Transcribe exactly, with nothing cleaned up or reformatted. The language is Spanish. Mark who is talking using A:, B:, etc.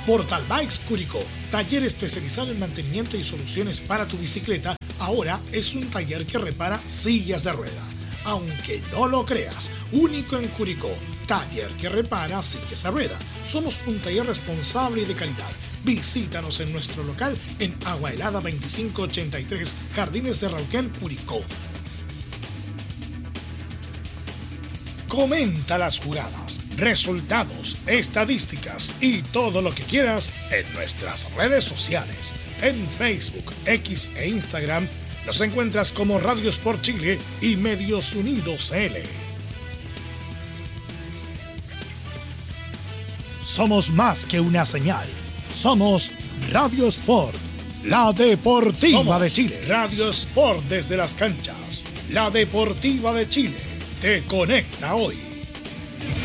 A: Portal Bikes Curicó, taller especializado en mantenimiento y soluciones para tu bicicleta, ahora es un taller que repara sillas de rueda. Aunque no lo creas, único en Curicó, taller que repara sillas de rueda. Somos un taller responsable y de calidad. Visítanos en nuestro local en Agua Helada veinticinco ochenta y tres, Jardines de Rauquén, Curicó. Comenta las jugadas, resultados, estadísticas y todo lo que quieras en nuestras redes sociales. En Facebook, X e Instagram nos encuentras como Radio Sport Chile y Medios Unidos L. Somos más que una señal. Somos Radio Sport, la deportiva Somos de Chile. Radio Sport desde las canchas, la deportiva de Chile. Te conecta hoy.